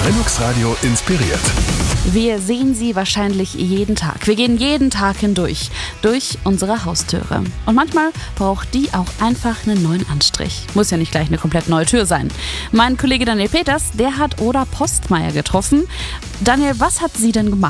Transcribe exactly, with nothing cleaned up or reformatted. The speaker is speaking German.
Linux Radio inspiriert. Wir sehen sie wahrscheinlich jeden Tag. Wir gehen jeden Tag hindurch, durch unsere Haustüre. Und manchmal braucht die auch einfach einen neuen Anstrich. Muss ja nicht gleich eine komplett neue Tür sein. Mein Kollege Daniel Peters, der hat Oda Postmeier getroffen. Daniel, was hat sie denn gemacht?